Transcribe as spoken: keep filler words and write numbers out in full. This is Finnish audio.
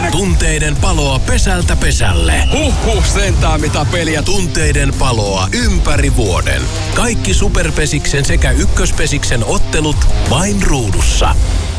Tunteiden paloa pesältä pesälle. Huhhuh, sentään mitä peliä. Tunteiden paloa ympäri vuoden. Kaikki Superpesiksen sekä Ykköspesiksen ottelut vain ruudussa.